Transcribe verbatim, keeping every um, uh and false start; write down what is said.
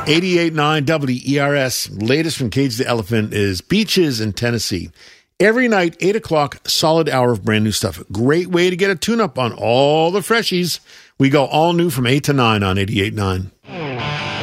eighty-eight point nine W E R S, latest from Cage the Elephant is Beaches in Tennessee. Every night, eight o'clock, solid hour of brand new stuff. Great way to get a tune-up on all the freshies. We go all new from eight to nine on eighty-eight point nine.